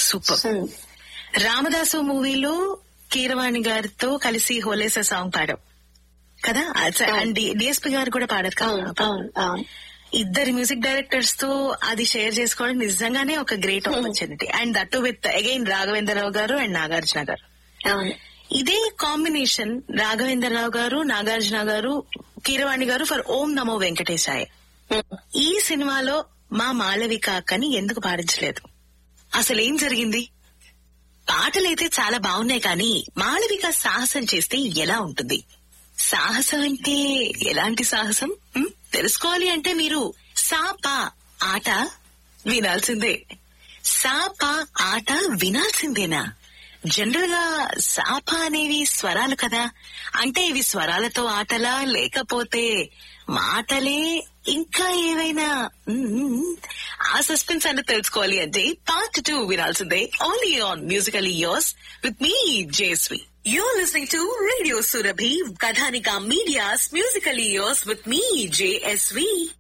Super. Ramadasu మూవీలో కీరవాణి గారితో కలిసి హోలేసా సాంగ్ పాడాం కదా, అండ్ డిఎస్పీ గారు కూడా పాడారు కదా. ఇద్దరు మ్యూజిక్ డైరెక్టర్స్ తో అది షేర్ చేసుకోవడం నిజంగానే ఒక great opportunity. And that with again Raghavendra Rao గారు అండ్ నాగార్జున గారు. ఇదే కాంబినేషన్ రాఘవేంద్రరావు గారు, నాగార్జున గారు, కీరవాణి గారు ఫర్ ఓం నమో వెంకటేశాయ. ఈ సినిమాలో మా మాళవిక అక్కని ఎందుకు పాడించలేదు? అసలు ఏం జరిగింది? పాటలైతే చాలా బాగున్నాయి, కానీ మాళవిక సాహసం చేస్తే ఎలా ఉంటుంది? సాహసం అంటే ఎలాంటి సాహసం తెలుసుకోవాలి అంటే మీరు సాపా ఆట వినాల్సిందే. సాపా ఆట వినాల్సిందేనా? జనరల్ గా సాప అనేవి స్వరాలు కదా, అంటే ఇవి స్వరాలతో ఆటలా లేకపోతే మాటలే ఇంకా ఏవైనా? ఆ సస్పెన్స్ అన్న తెలుసుకోవాలి అంటే పార్ట్ 2 వినాల్సిందే. Only on musically yours with me జేస్వి. You're listening to Radio Surabhi, Kadhanika Media's Musically Yours with me, JSV.